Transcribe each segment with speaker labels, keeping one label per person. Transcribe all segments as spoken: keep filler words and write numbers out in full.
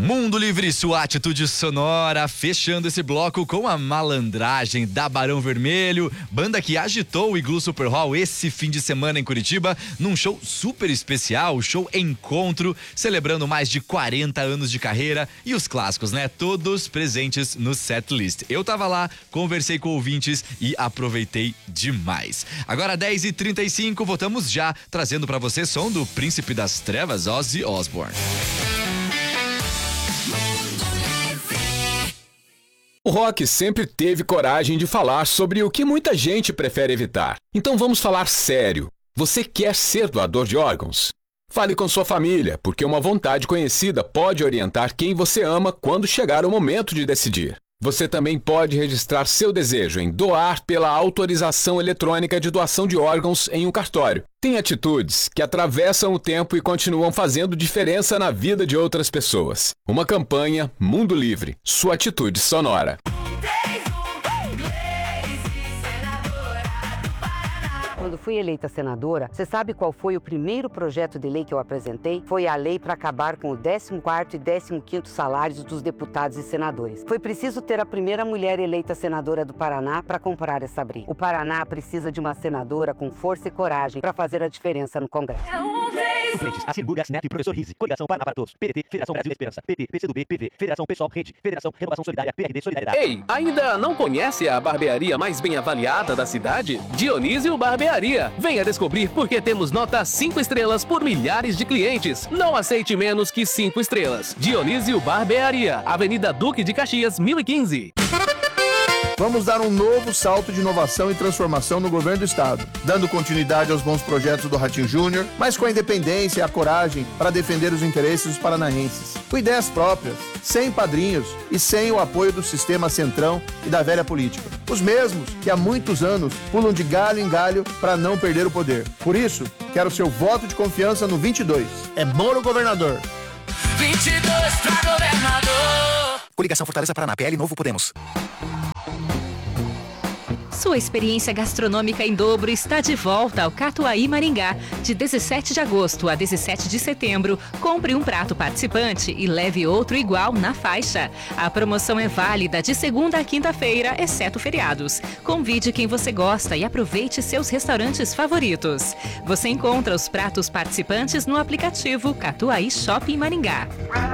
Speaker 1: Mundo Livre, sua atitude sonora, fechando esse bloco com a Malandragem da Barão Vermelho, banda que agitou o Iglu Super Hall esse fim de semana em Curitiba, num show super especial, o show Encontro, celebrando mais de quarenta anos de carreira e os clássicos, né? Todos presentes no setlist. Eu tava lá, conversei com ouvintes e aproveitei demais. Agora dez e trinta e cinco, voltamos já, trazendo pra você som do Príncipe das Trevas, Ozzy Osbourne.
Speaker 2: O rock sempre teve coragem de falar sobre o que muita gente prefere evitar. Então vamos falar sério. Você quer ser doador de órgãos? Fale com sua família, porque uma vontade conhecida pode orientar quem você ama quando chegar o momento de decidir. Você também pode registrar seu desejo em doar pela autorização eletrônica de doação de órgãos em um cartório. Tem atitudes que atravessam o tempo e continuam fazendo diferença na vida de outras pessoas. Uma campanha Mundo Livre, sua atitude sonora.
Speaker 3: Quando fui eleita senadora, você sabe qual foi o primeiro projeto de lei que eu apresentei? Foi a lei para acabar com o décimo quarto e décimo quinto salários dos deputados e senadores. Foi preciso ter a primeira mulher eleita senadora do Paraná para comprar essa briga. O Paraná precisa de uma senadora com força e coragem para fazer a diferença no Congresso.
Speaker 4: Suplentes, Assir Burgas, Neto e Professor Rizzi. Coligação Paraná para Todos. P D T, Federação Brasil Esperança. P P, PCdoB, P V, Federação Pessoal Rede, Federação Renovação Solidária, P R D Solidariedade.
Speaker 5: Ei, ainda não conhece a barbearia mais bem avaliada da cidade? Dionísio Barbearia. Venha descobrir porque temos nota cinco estrelas por milhares de clientes. Não aceite menos que cinco estrelas. Dionísio Barbearia, Avenida Duque de Caxias, mil e quinze.
Speaker 6: Vamos dar um novo salto de inovação e transformação no governo do estado, dando continuidade aos bons projetos do Ratinho Júnior, mas com a independência e a coragem para defender os interesses dos paranaenses. Com ideias próprias, sem padrinhos e sem o apoio do sistema centrão e da velha política. Os mesmos que há muitos anos pulam de galho em galho para não perder o poder. Por isso, quero seu voto de confiança no vinte e dois. É Moro governador.
Speaker 7: vinte e dois para governador.
Speaker 4: Coligação Fortaleza Paraná, P L Novo Podemos.
Speaker 8: Sua experiência gastronômica em dobro está de volta ao Catuaí Maringá. De dezessete de agosto a dezessete de setembro, compre um prato participante e leve outro igual na faixa. A promoção é válida de segunda a quinta-feira, exceto feriados. Convide quem você gosta e aproveite seus restaurantes favoritos. Você encontra os pratos participantes no aplicativo Catuaí Shopping Maringá.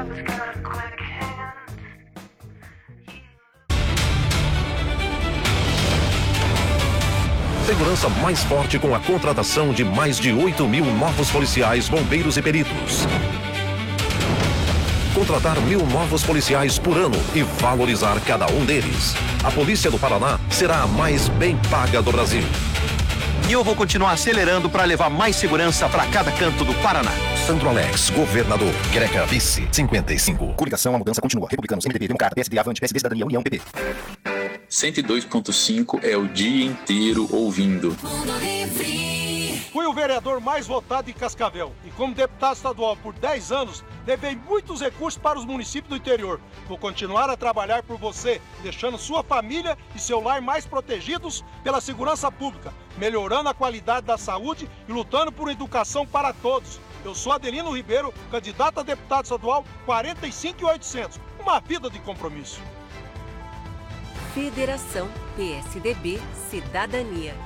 Speaker 9: Segurança mais forte com a contratação de mais de oito mil novos policiais, bombeiros e peritos. Contratar mil novos policiais por ano e valorizar cada um deles. A Polícia do Paraná será a mais bem paga do Brasil.
Speaker 4: E eu vou continuar acelerando para levar mais segurança para cada canto do Paraná.
Speaker 9: Sandro Alex, governador. Greca, vice, cinquenta e cinco.
Speaker 4: Coligação, a mudança continua. Republicanos, M D B, Democrata, P S D, Avante, P S D, Cidadania, União, P P.
Speaker 10: cento e dois ponto cinco é o dia inteiro ouvindo.
Speaker 11: Fui o vereador mais votado em Cascavel e como deputado estadual por dez anos, levei muitos recursos para os municípios do interior. Vou continuar a trabalhar por você, deixando sua família e seu lar mais protegidos pela segurança pública, melhorando a qualidade da saúde e lutando por educação para todos. Eu sou Adelino Ribeiro, candidato a deputado estadual quarenta e cinco mil e oitocentos. Uma vida de compromisso.
Speaker 12: Federação P S D B Cidadania.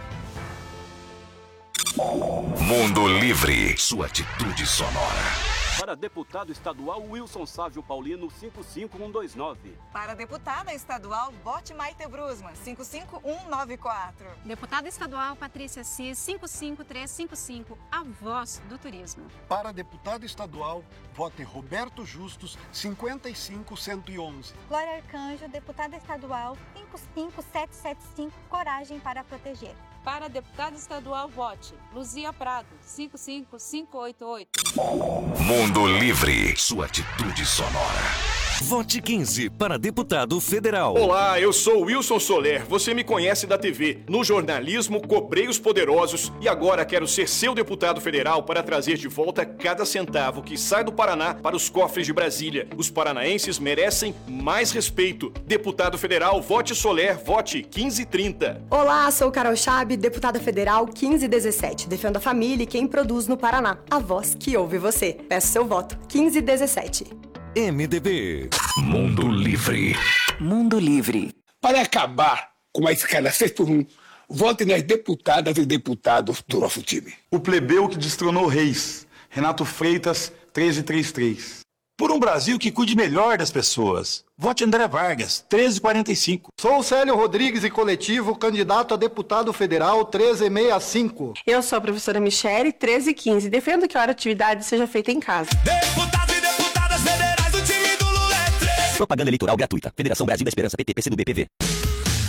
Speaker 9: Mundo Livre, sua atitude sonora.
Speaker 13: Para deputado estadual, Wilson Sávio Paulino, cinco cinco um dois nove.
Speaker 14: Para deputada estadual, vote Maite Brusman, cinco cinco um nove quatro.
Speaker 15: Deputada estadual, Patrícia Cis, cinco cinco três cinco cinco, a voz do turismo.
Speaker 16: Para deputado estadual, vote Roberto Justus, cinquenta e cinco cento e onze.
Speaker 17: Glória Arcanjo, deputada estadual, cinco cinco sete sete cinco, coragem para proteger.
Speaker 18: Para deputado estadual, vote Luzia Prado, cinco cinco cinco oito oito.
Speaker 9: Mundo Livre, sua atitude sonora.
Speaker 19: Vote quinze para deputado federal.
Speaker 20: Olá, eu sou Wilson Soler. Você me conhece da T V. No jornalismo, cobrei os poderosos e agora quero ser seu deputado federal para trazer de volta cada centavo que sai do Paraná para os cofres de Brasília. Os paranaenses merecem mais respeito. Deputado federal, vote Soler, vote quinze trinta.
Speaker 21: Olá, sou Carol Chab, deputada federal quinze dezessete. Defendo a família e quem produz no Paraná. A voz que ouve você. Peço seu voto, quinze dezessete.
Speaker 19: M D B.
Speaker 1: Mundo Livre.
Speaker 22: Mundo Livre.
Speaker 1: Para acabar com a escala seis por um, vote nas deputadas e deputados do nosso time.
Speaker 23: O plebeu que destronou Reis. Renato Freitas, treze trinta e três.
Speaker 24: Por um Brasil que cuide melhor das pessoas. Vote André Vargas, treze quarenta e cinco.
Speaker 25: Sou Célio Rodrigues e coletivo, candidato a deputado federal, treze sessenta e cinco.
Speaker 26: Eu sou a professora Michele, treze quinze. Defendo que a atividade seja feita em casa.
Speaker 7: Deputados e deputadas federais do time do Lula é treze.
Speaker 4: Propaganda eleitoral gratuita. Federação Brasil da Esperança, P T, P C do B, P V.